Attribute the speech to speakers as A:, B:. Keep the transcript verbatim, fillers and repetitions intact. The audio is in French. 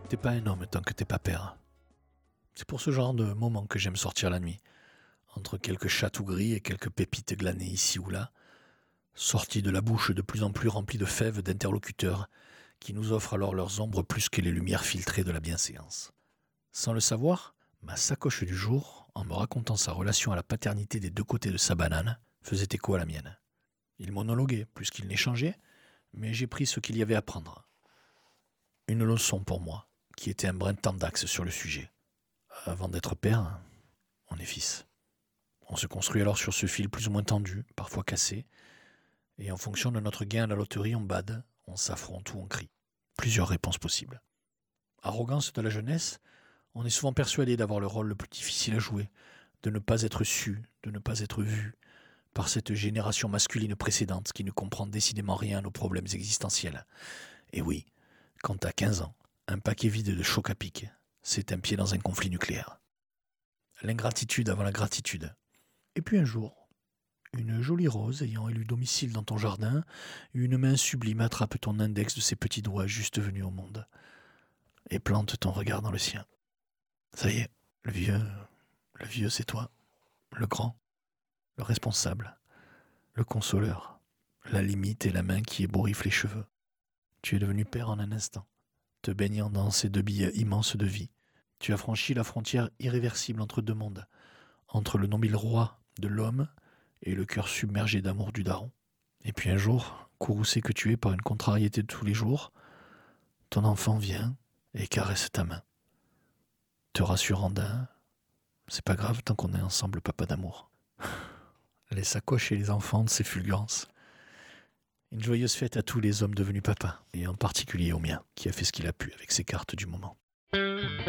A: T'es pas un homme tant que t'es pas père. C'est pour ce genre de moment que j'aime sortir la nuit. Entre quelques chatous gris et quelques pépites glanées ici ou là, sorties de la bouche de plus en plus remplie de fèves d'interlocuteurs, qui nous offrent alors leurs ombres plus que les lumières filtrées de la bienséance. Sans le savoir, ma sacoche du jour, en me racontant sa relation à la paternité des deux côtés de sa banane, faisait écho à la mienne. Il monologuait plus qu'il n'échangeait, mais j'ai pris ce qu'il y avait à prendre. Une leçon pour moi, qui était un brin tendax sur le sujet. Avant d'être père, on est fils. On se construit alors sur ce fil plus ou moins tendu, parfois cassé, et en fonction de notre gain à la loterie, on bade, on s'affronte ou on crie. Plusieurs réponses possibles. Arrogance de la jeunesse, on est souvent persuadé d'avoir le rôle le plus difficile à jouer, de ne pas être su, de ne pas être vu, par cette génération masculine précédente qui ne comprend décidément rien à nos problèmes existentiels. Et oui, quand t'as quinze ans, un paquet vide de choc à pic, c'est un pied dans un conflit nucléaire. L'ingratitude avant la gratitude. Et puis un jour, une jolie rose ayant élu domicile dans ton jardin, une main sublime attrape ton index de ses petits doigts juste venus au monde et plante ton regard dans le sien. Ça y est, le vieux, le vieux c'est toi, le grand, le responsable, le consoleur, la limite et la main qui ébouriffe les cheveux. Tu es devenu père en un instant, te baignant dans ces deux billes immenses de vie. Tu as franchi la frontière irréversible entre deux mondes, entre le nombril roi de l'homme et le cœur submergé d'amour du daron. Et puis un jour, courroucé que tu es par une contrariété de tous les jours, ton enfant vient et caresse ta main, te rassurant d'un « c'est pas grave tant qu'on est ensemble, papa d'amour ». Les sacoches et les enfants de ces fulgurances. Une joyeuse fête à tous les hommes devenus papa, et en particulier au mien, qui a fait ce qu'il a pu avec ses cartes du moment.